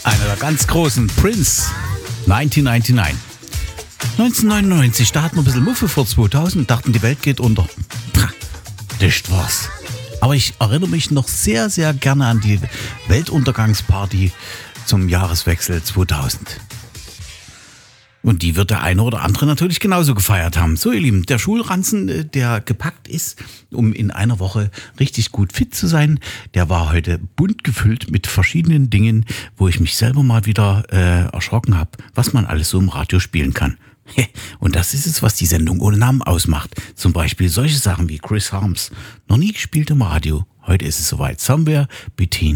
Einer der ganz großen, Prince, 1999. 1999, da hatten wir ein bisschen Muffe vor 2000, dachten, die Welt geht unter. Pah, das war's. Aber ich erinnere mich noch sehr, sehr gerne an die Weltuntergangsparty zum Jahreswechsel 2000. Und die wird der eine oder andere natürlich genauso gefeiert haben. So, ihr Lieben, der Schulranzen, der gepackt ist, um in einer Woche richtig gut fit zu sein, der war heute bunt gefüllt mit verschiedenen Dingen, wo ich mich selber mal wieder erschrocken habe, was man alles so im Radio spielen kann. Und das ist es, was die Sendung ohne Namen ausmacht. Zum Beispiel solche Sachen wie Chris Harms. Noch nie gespielt im Radio. Heute ist es soweit. Somewhere Between.